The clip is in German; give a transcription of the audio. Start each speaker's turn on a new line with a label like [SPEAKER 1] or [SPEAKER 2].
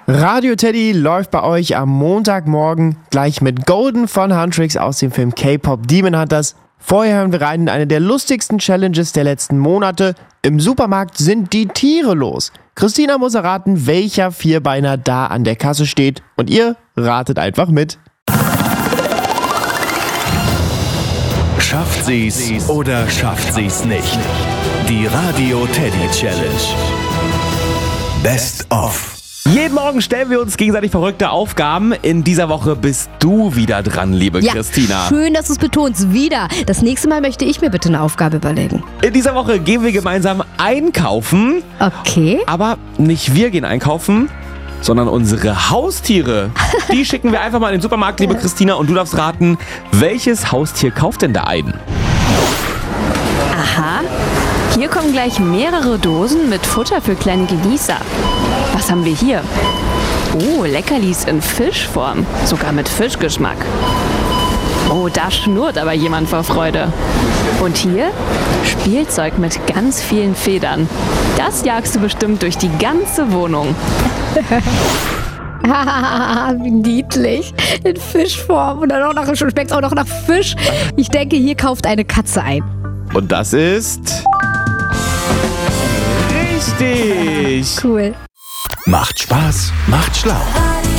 [SPEAKER 1] Radio Teddy läuft bei euch am Montagmorgen gleich mit Golden von Huntrix aus dem Film K-Pop Demon Hunters. Vorher hören wir rein in eine der lustigsten Challenges der letzten Monate. Im Supermarkt sind die Tiere los. Christina muss erraten, welcher Vierbeiner da an der Kasse steht. Und ihr ratet einfach mit.
[SPEAKER 2] Schafft sie's oder schafft sie's nicht? Die Radio Teddy Challenge. Best of.
[SPEAKER 3] Jeden Morgen stellen wir uns gegenseitig verrückte Aufgaben. In dieser Woche bist du wieder dran, liebe Christina.
[SPEAKER 4] Schön, dass du es betonst. Wieder. Das nächste Mal möchte ich mir bitte eine Aufgabe überlegen.
[SPEAKER 3] In dieser Woche gehen wir gemeinsam einkaufen.
[SPEAKER 4] Okay.
[SPEAKER 3] Aber nicht wir gehen einkaufen, sondern unsere Haustiere. Die schicken wir einfach mal in den Supermarkt, liebe Christina. Und du darfst raten, welches Haustier kauft denn da ein?
[SPEAKER 5] Aha. Hier kommen gleich mehrere Dosen mit Futter für kleine Genießer. Was haben wir hier? Oh, Leckerlis in Fischform. Sogar mit Fischgeschmack. Oh, da schnurrt aber jemand vor Freude. Und hier? Spielzeug mit ganz vielen Federn. Das jagst du bestimmt durch die ganze Wohnung.
[SPEAKER 4] Wie niedlich. In Fischform. Und dann schmeckt es auch noch nach Fisch. Ich denke, hier kauft eine Katze ein.
[SPEAKER 3] Und das ist... richtig.
[SPEAKER 4] Cool.
[SPEAKER 2] Macht Spaß, macht schlau.